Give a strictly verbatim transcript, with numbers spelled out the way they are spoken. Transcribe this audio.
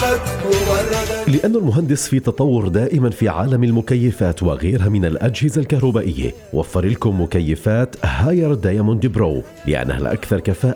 لأن المهندس في تطور دائما في عالم المكيفات وغيرها من الأجهزة الكهربائية، وفر لكم مكيفات هاير دايموند برو لأنها الأكثر كفاءة